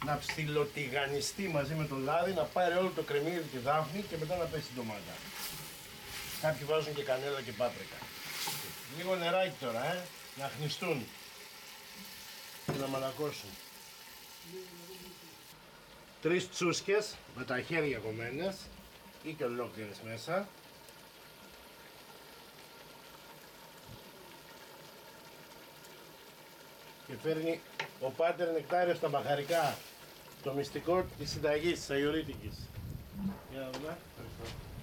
να ψιλοτηγανιστεί μαζί με το λάδι, να πάρει όλο το κρεμμύδι τη δάφνη και μετά να πέσει η ντομάτα. Κάποιοι βάζουν και κανέλα και πάπρικα. Λίγο νεράκι τώρα, να χνιστούν και να μαλακώσουν. 3 τσούσκες με τα χέρια κομμένες ή και ολόκληρες μέσα. Και φέρνει ο Πάτερ Νεκτάριος στα μπαχαρικά, το μυστικό της συνταγής, της αγιορείτικης. Για να δούμε.